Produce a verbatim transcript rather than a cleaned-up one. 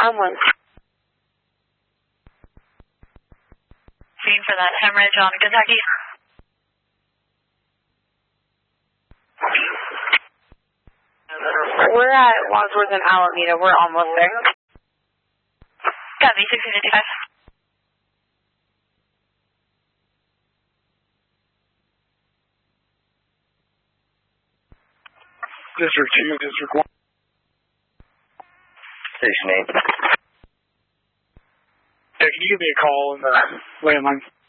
I'm one. Scene for that hemorrhage on Kentucky. We're at Wadsworth and Alameda. We're almost there. Copy, sixteen fifty-five. District two, District one. Station eight. Yeah, can you give me a call on the landline?